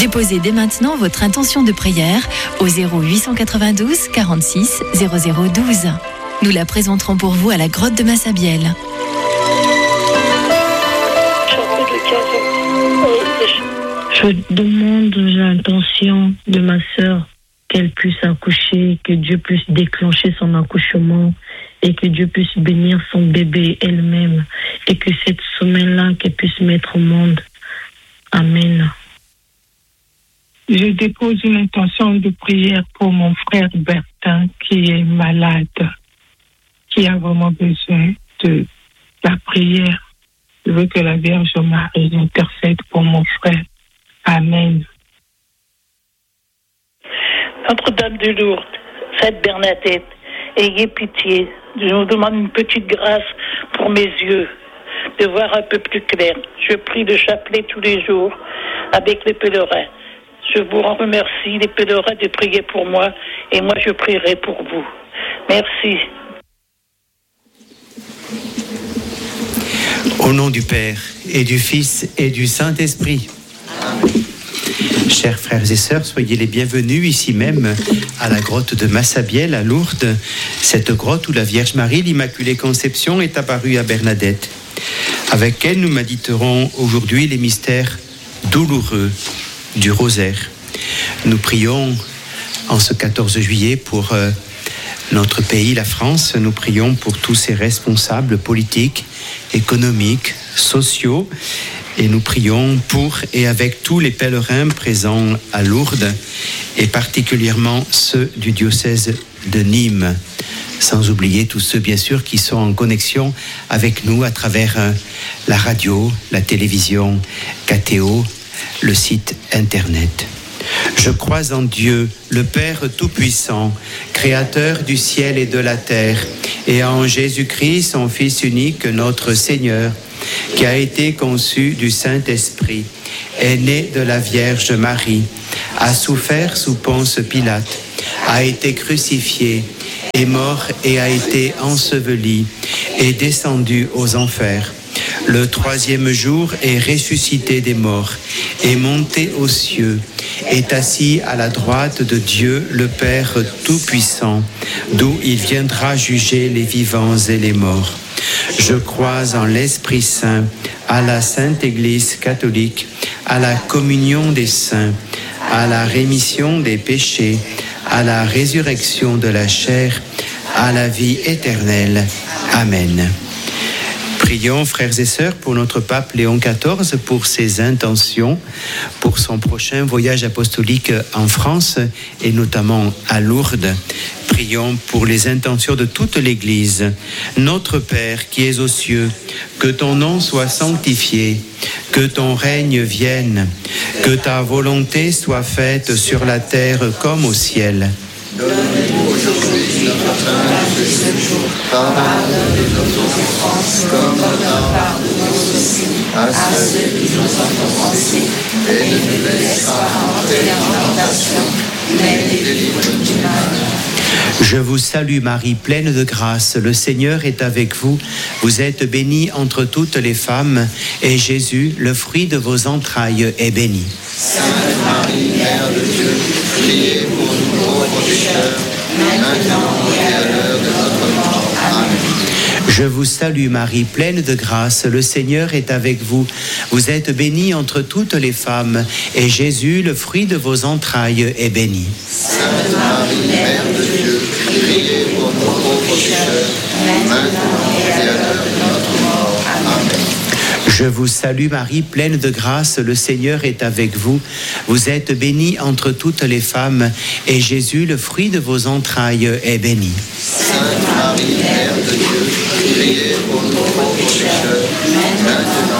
Déposez dès maintenant votre intention de prière au 0892 46 0012. Nous la présenterons pour vous à la grotte de Massabielle. Je demande l'intention de ma sœur qu'elle puisse accoucher, que Dieu puisse déclencher son accouchement et que Dieu puisse bénir son bébé elle-même et que cette semaine-là qu'elle puisse mettre au monde. Amen. Je dépose une intention de prière pour mon frère Bertin qui est malade, qui a vraiment besoin de la prière. Je veux que la Vierge Marie intercède pour mon frère. Amen. Notre-Dame de Lourdes, Sainte Bernadette, ayez pitié. Je vous demande une petite grâce pour mes yeux, de voir un peu plus clair. Je prie le chapelet tous les jours avec les pèlerins. Je vous remercie, les pèlerins, de prier pour moi et moi je prierai pour vous. Merci. Au nom du Père et du Fils et du Saint-Esprit. Amen. Chers frères et sœurs, soyez les bienvenus ici même à la grotte de Massabielle à Lourdes, cette grotte où la Vierge Marie, l'Immaculée Conception, est apparue à Bernadette. Avec elle, nous méditerons aujourd'hui les mystères douloureux du rosaire. Nous prions en ce 14 juillet pour notre pays, la France. Nous prions pour tous ses responsables politiques, économiques, sociaux. Et nous prions pour et avec tous les pèlerins présents à Lourdes, et particulièrement ceux du diocèse de Nîmes, sans oublier tous ceux, bien sûr, qui sont en connexion avec nous à travers la radio, la télévision, KTO, le site Internet. Je crois en Dieu, le Père Tout-Puissant, Créateur du ciel et de la terre, et en Jésus-Christ, son Fils unique, notre Seigneur, qui a été conçu du Saint-Esprit, est né de la Vierge Marie, a souffert sous Ponce Pilate, a été crucifié, est mort et a été enseveli, est descendu aux enfers. Le troisième jour est ressuscité des morts, est monté aux cieux, est assis à la droite de Dieu, le Père Tout-Puissant, d'où il viendra juger les vivants et les morts. Je crois en l'Esprit Saint, à la Sainte Église catholique, à la communion des saints, à la rémission des péchés, à la résurrection de la chair, à la vie éternelle. Amen. Prions, frères et sœurs, pour notre pape Léon XIV, pour ses intentions, pour son prochain voyage apostolique en France et notamment à Lourdes. Prions pour les intentions de toute l'Église. Notre Père qui es aux cieux, que ton nom soit sanctifié, que ton règne vienne, que ta volonté soit faite sur la terre comme au ciel. Donne-nous aujourd'hui notre pain de ce jour. Pardonne-nous nos offenses, comme nous pardonnons aussi à ceux qui nous ont offensés. Et ne nous laisse pas entrer en tentation, mais délivre-nous du mal. Je vous salue Marie, pleine de grâce, le Seigneur est avec vous. Vous êtes bénie entre toutes les femmes, et Jésus, le fruit de vos entrailles, est béni. Sainte Marie, Mère de Dieu, priez pour nous pauvres pécheurs, maintenant et à l'heure de notre mort. Amen. Je vous salue Marie, pleine de grâce, le Seigneur est avec vous. Vous êtes bénie entre toutes les femmes, et Jésus, le fruit de vos entrailles, est béni. Sainte Marie, Mère de Dieu, priez pour nous pauvres pécheurs, maintenant et à l'heure de notre mort. Amen. Je vous salue Marie, pleine de grâce, le Seigneur est avec vous. Vous êtes bénie entre toutes les femmes, et Jésus, le fruit de vos entrailles, est béni. Sainte Marie, Mère de Dieu, priez pour nous pauvres pécheurs, maintenant